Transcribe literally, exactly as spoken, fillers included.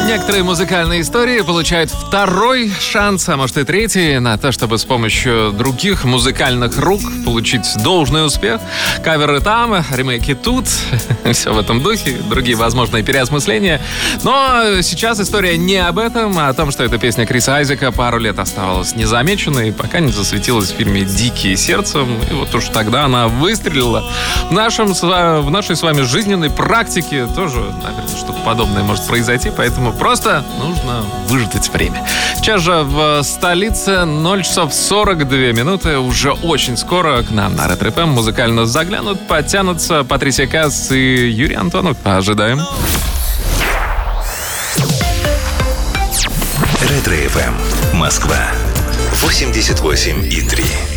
Некоторые музыкальные истории получают второй шанс, а может и третий, на то, чтобы с помощью других музыкальных рук получить должный успех. Каверы там, ремейки тут, все в этом духе, другие возможные переосмысления. Но сейчас история не об этом, а о том, что эта песня Криса Айзека пару лет оставалась незамеченной, пока не засветилась в фильме «Дикие сердцем». И вот уж тогда она выстрелила. В, нашем, в нашей с вами жизненной практике тоже, наверное, что-то подобное может произойти, поэтому просто нужно выждать время. Сейчас же в столице ноль часов сорок две минуты. Уже очень скоро к нам на Ретро эф эм музыкально заглянут, подтянутся Патрисия Касс и Юрий Антонов. Ожидаем. Ретро эф эм Москва восемьдесят восемь и три.